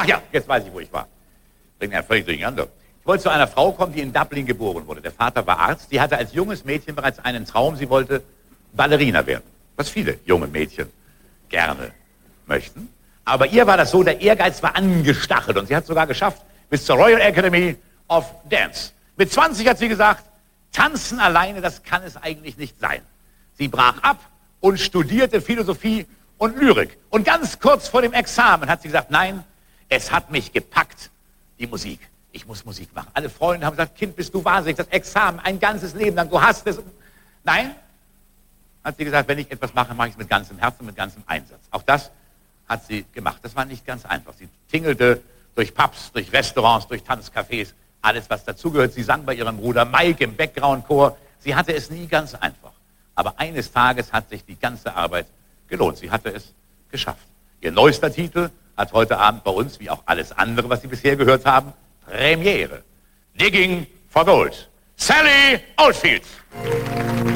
Ach ja, jetzt weiß ich, wo ich war. Bringt ja völlig durcheinander. Ich wollte zu einer Frau kommen, die in Dublin geboren wurde. Der Vater war Arzt. Die hatte als junges Mädchen bereits einen Traum. Sie wollte Ballerina werden. Was viele junge Mädchen gerne möchten. Aber ihr war das so, der Ehrgeiz war angestachelt. Und sie hat es sogar geschafft bis zur Royal Academy of Dance. Mit 20 hat sie gesagt, tanzen alleine, das kann es eigentlich nicht sein. Sie brach ab und studierte Philosophie und Lyrik. Und ganz kurz vor dem Examen hat sie gesagt, nein, es hat mich gepackt, die Musik. Ich muss Musik machen. Alle Freunde haben gesagt, Kind, bist du wahnsinnig, das Examen, ein ganzes Leben lang, du hast es. Nein, hat sie gesagt, wenn ich etwas mache, mache ich es mit ganzem Herzen, mit ganzem Einsatz. Auch das hat sie gemacht. Das war nicht ganz einfach. Sie tingelte durch Pubs, durch Restaurants, durch Tanzcafés, alles, was dazugehört. Sie sang bei ihrem Bruder Mike im Background-Chor. Sie hatte es nie ganz einfach. Aber eines Tages hat sich die ganze Arbeit gelohnt. Sie hatte es geschafft. Ihr neuester Titel hat heute Abend bei uns, wie auch alles andere, was Sie bisher gehört haben, Premiere. Digging for Gold. Sally Oldfield.